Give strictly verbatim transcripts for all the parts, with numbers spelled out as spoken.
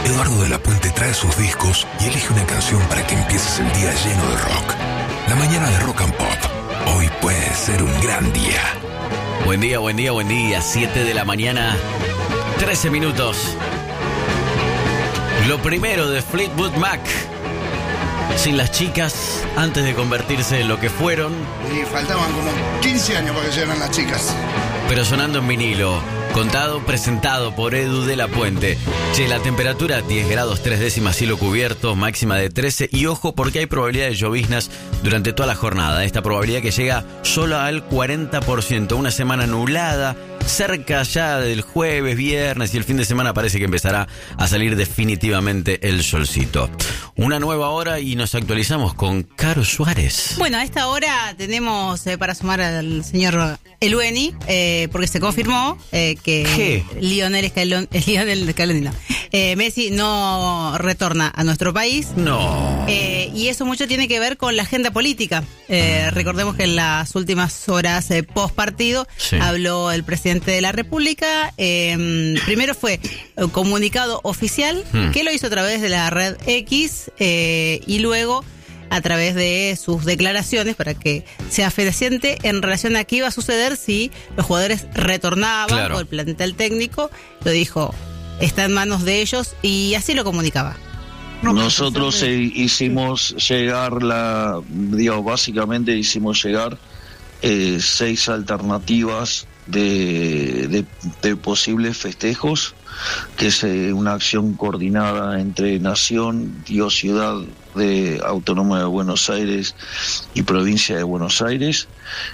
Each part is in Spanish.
Eduardo de la Puente trae sus discos y elige una canción para que empieces el día lleno de rock. La mañana de Rock and Pop. Hoy puede ser un gran día. Buen día, buen día, buen día. siete de la mañana, trece minutos. Lo primero de Fleetwood Mac. Sin las chicas, antes de convertirse en lo que fueron. Y faltaban como quince años para que llegaran las chicas. Pero sonando en vinilo. Contado, presentado por Edu de la Puente. Che, la temperatura diez grados, tres décimas, cielo cubierto, máxima de trece. Y ojo porque hay probabilidad de lloviznas durante toda la jornada. Esta probabilidad que llega solo al cuarenta por ciento. Una semana nublada, cerca ya del jueves, viernes y el fin de semana parece que empezará a salir definitivamente el solcito. Una nueva hora y nos actualizamos con Caro Suárez. Bueno, a esta hora tenemos eh, para sumar al señor Elueni, eh, porque se confirmó eh, que ¿Qué? Lionel Scaloni, Lionel Scaloni no, eh, Messi no retorna a nuestro país. No. Eh, y eso mucho tiene que ver con la agenda política. Eh, recordemos que en las últimas horas eh, post partido Sí. habló el presidente de la República. Eh, primero fue un comunicado oficial Hmm. que lo hizo a través de la red X eh, y luego a través de sus declaraciones para que sea fehaciente en relación a qué iba a suceder si los jugadores retornaban Claro. o el plantel técnico. Lo dijo, está en manos de ellos y así lo comunicaba. Nosotros eh, hicimos llegar la, digo, básicamente hicimos llegar eh, seis alternativas de, de, de posibles festejos, que es eh, una acción coordinada entre Nación, digo, Ciudad de Autónoma de Buenos Aires y Provincia de Buenos Aires,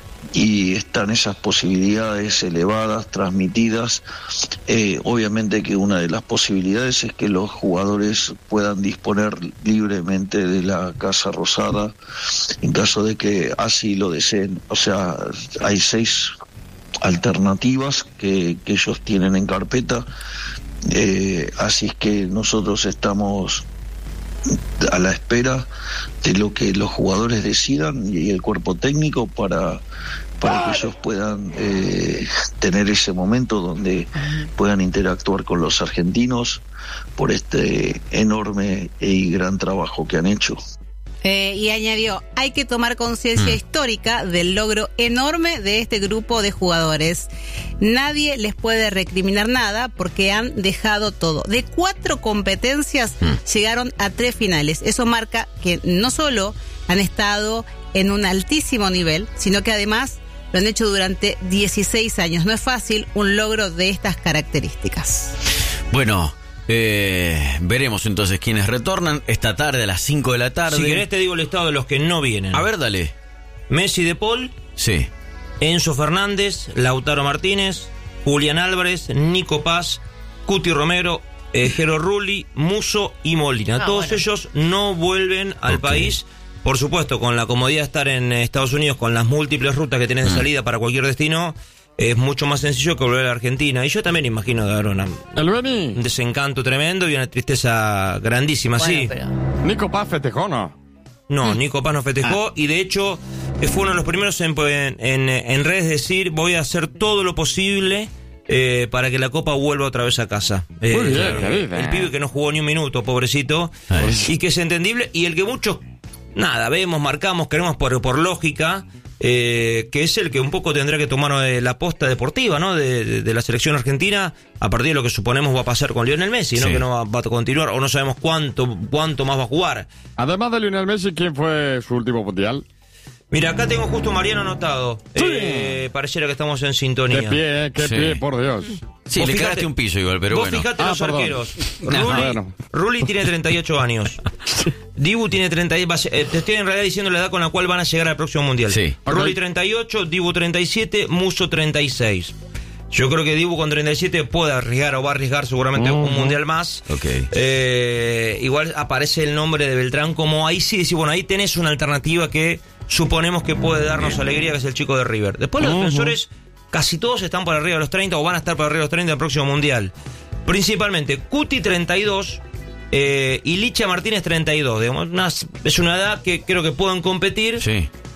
y están esas posibilidades elevadas, transmitidas. Eh, obviamente que una de las posibilidades es que los jugadores puedan disponer libremente de la Casa Rosada en caso de que así lo deseen. O sea, hay seis alternativas que, que ellos tienen en carpeta, eh, así es que nosotros estamos a la espera de lo que los jugadores decidan y el cuerpo técnico para para que ellos puedan eh, tener ese momento donde puedan interactuar con los argentinos por este enorme y gran trabajo que han hecho. Eh, y añadió, hay que tomar conciencia Mm. histórica del logro enorme de este grupo de jugadores. Nadie les puede recriminar nada porque han dejado todo. De cuatro competencias Mm. llegaron a tres finales. Eso marca que no solo han estado en un altísimo nivel, sino que además lo han hecho durante dieciséis años. No es fácil un logro de estas características. Bueno, eh, veremos entonces quiénes retornan esta tarde a las cinco de la tarde. Si querés te digo el estado de los que no vienen. A ver, dale. Messi de Paul, Sí. Enzo Fernández, Lautaro Martínez, Julián Álvarez, Nico Paz, Cuti Romero, eh, Jero Rulli, Musso y Molina. Ah, Todos bueno. ellos no vuelven al Ok. país. Por supuesto, con la comodidad de estar en Estados Unidos, con las múltiples rutas que tenés de salida para cualquier destino, es mucho más sencillo que volver a la Argentina. Y yo también imagino de haber una- un desencanto tremendo y una tristeza grandísima, Bueno, sí. pero- Nico Paz festejó, ¿no? No, Nico Paz no festejó y de hecho eh, fue uno de los primeros en, en, en, en redes decir voy a hacer todo lo posible eh, para que la Copa vuelva otra vez a casa. Eh, Muy bien, claro, qué bien. el pibe que no jugó ni un minuto, pobrecito, Ay. y que es entendible, y el que muchos, nada, vemos, marcamos, queremos por, por lógica, eh, que es el que un poco tendrá que tomar eh, la posta deportiva, ¿no? De, de, de la selección argentina, a partir de lo que suponemos va a pasar con Lionel Messi, ¿no? Sí. Que no va, va a continuar, o no sabemos cuánto, cuánto más va a jugar. Además de Lionel Messi, ¿quién fue su último mundial? Mira, acá tengo justo Mariano anotado. Sí. Eh, pareciera que estamos en sintonía. Qué pie, eh, qué Sí. pie, por Dios. Sí, Vos le fijate- cagaste un piso igual, pero Vos bueno. fijate Ah, los perdón. arqueros. No, Rulli, bueno. Rulli tiene treinta y ocho años. Dibu tiene treinta y ocho. Eh, te estoy en realidad diciendo la edad con la cual van a llegar al próximo mundial. Sí. Rulli Ok. treinta y ocho, Dibu treinta y siete, Musso treinta y seis. Yo creo que Dibu con treinta y siete puede arriesgar o va a arriesgar seguramente Ujú. un mundial más. Ok. Eh, igual aparece el nombre de Beltrán como ahí sí, decís, bueno, ahí tenés una alternativa que suponemos que puede darnos alegría, que es el chico de River. Después los Ujú. defensores, casi todos están por arriba de los treinta o van a estar por arriba de los treinta en el próximo mundial. Principalmente Cuti treinta y dos eh, y Licha Martínez treinta y dos. Digamos, una- es una edad que creo que pueden competir. Sí.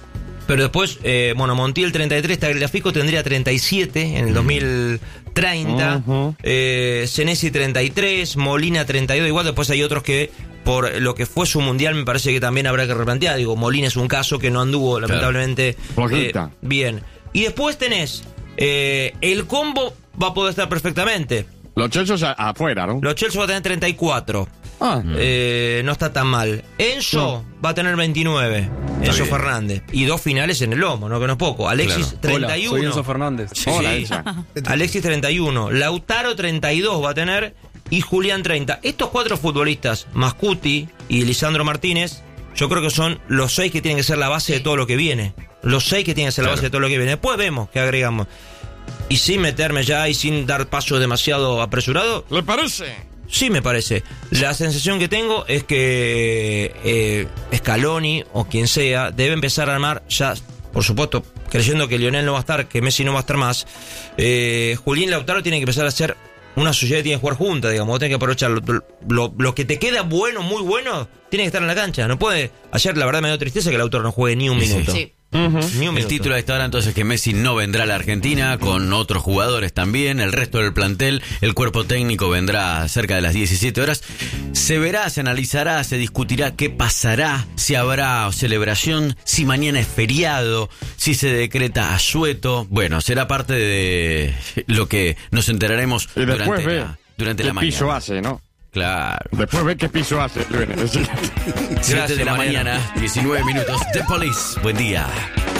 Pero después, eh, bueno, Montiel treinta y tres, Tagliafico tendría treinta y siete en el dos mil treinta, uh-huh. eh, Senesi treinta y tres, Molina treinta y dos, igual después hay otros que por lo que fue su mundial me parece que también habrá que replantear. Digo, Molina es un caso que no anduvo lamentablemente eh, bien. Y después tenés, eh, el combo va a poder estar perfectamente. Los Chelsos afuera, ¿no? Los Chelsos va a tener treinta y cuatro. Ah. Eh, no está tan mal. Enzo no. va a tener veintinueve. Está Enzo bien. Fernández. Y dos finales en el lomo, ¿no? Que no es poco. Alexis claro. treinta y uno. Hola, soy Enzo Fernández. Sí. Hola, Elsa. Alexis treinta y uno. Lautaro treinta y dos va a tener. Y Julián treinta. Estos cuatro futbolistas, Mascuti y Lisandro Martínez, yo creo que son los seis que tienen que ser la base de todo lo que viene. Los seis que tienen que ser claro. la base de todo lo que viene. Después vemos que agregamos. Y sin meterme ya y sin dar paso demasiado apresurado. ¿Le parece? Sí, me parece. La sensación que tengo es que eh, Scaloni o quien sea debe empezar a armar ya, por supuesto, creyendo que Lionel no va a estar, que Messi no va a estar más. Eh, Julián y Lautaro tienen que empezar a hacer una sociedad que tiene que jugar juntas, digamos. Vos tenés que aprovechar lo, lo, lo que te queda bueno, muy bueno, tiene que estar en la cancha. No puede. Ayer, la verdad, me dio tristeza que Lautaro no juegue ni un minuto. Sí. Uh-huh. Ni un el título de esta hora entonces que Messi no vendrá a la Argentina, con otros jugadores también, el resto del plantel, el cuerpo técnico vendrá cerca de las diecisiete horas. Se verá, se analizará, se discutirá qué pasará, si habrá celebración, si mañana es feriado, si se decreta asueto. Bueno, será parte de lo que nos enteraremos y durante ve la, durante qué la mañana. Piso hace, ¿no? Claro. Después ve qué piso hace. siete de la mañana, diecinueve minutos. The Police. Buen día.